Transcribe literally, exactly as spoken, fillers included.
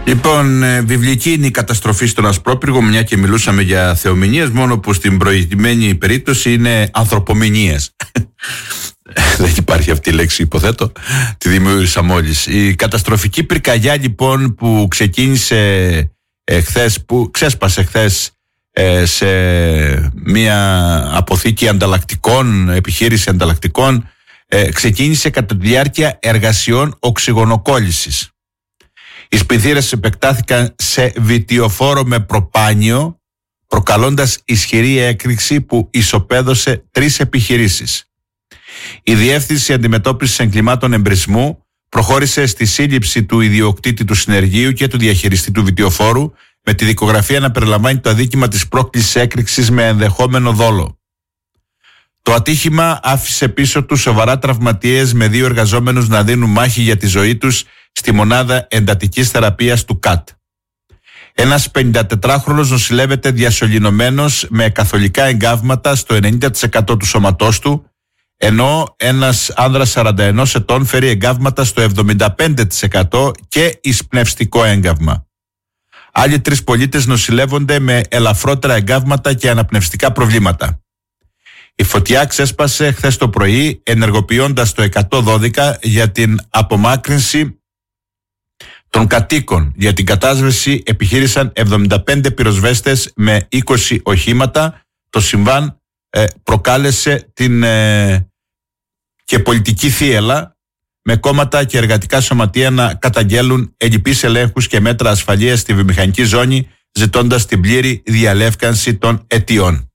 Λοιπόν, βιβλική είναι η καταστροφή στον Ασπρόπυργο, μια και μιλούσαμε για θεομηνίες, μόνο που στην προηγουμένη περίπτωση είναι ανθρωπομηνίες. Δεν υπάρχει αυτή η λέξη, υποθέτω. Τη δημιούργησα μόλις. Η καταστροφική πυρκαγιά, λοιπόν, που ξεκίνησε εχθές, που ξέσπασε χθες ε, σε μια αποθήκη ανταλλακτικών, επιχείρηση ανταλλακτικών, ε, ξεκίνησε κατά τη διάρκεια εργασιών οξυγονοκόλλησης. Οι σπινθήρες επεκτάθηκαν σε βιτιοφόρο με προπάνιο, προκαλώντας ισχυρή έκρηξη που ισοπαίδωσε τρεις επιχειρήσεις. Η Διεύθυνση Αντιμετώπισης Εγκλημάτων Εμπρισμού προχώρησε στη σύλληψη του ιδιοκτήτη του συνεργείου και του διαχειριστή του βιτιοφόρου, με τη δικογραφία να περιλαμβάνει το αδίκημα της πρόκλησης έκρηξης με ενδεχόμενο δόλο. Το ατύχημα άφησε πίσω του σοβαρά τραυματίες, με δύο εργαζόμενους να δίνουν μάχη για τη ζωή τους στη μονάδα εντατικής θεραπείας του ΚΑΤ. Ένας πενηντατετράχρονος νοσηλεύεται διασωληνωμένος με καθολικά εγκάβματα στο ενενήντα τοις εκατό του σώματός του, ενώ ένας άνδρας σαράντα ενός ετών φέρει εγκάβματα στο εβδομήντα πέντε τοις εκατό και εισπνευστικό έγκαυμα. Άλλοι τρεις πολίτες νοσηλεύονται με ελαφρότερα εγκάβματα και αναπνευστικά προβλήματα. Η φωτιά ξέσπασε χθες το πρωί, ενεργοποιώντας το εκατόν δώδεκα για την απομάκρυνση των κατοίκων. Για την κατάσβεση επιχείρησαν εβδομήντα πέντε πυροσβέστες με είκοσι οχήματα. Το συμβάν ε, προκάλεσε την ε, και πολιτική θύελλα, με κόμματα και εργατικά σωματεία να καταγγέλουν ελλειπείς ελέγχους και μέτρα ασφαλείας στη βιομηχανική ζώνη, ζητώντας την πλήρη διαλεύκανση των αιτιών.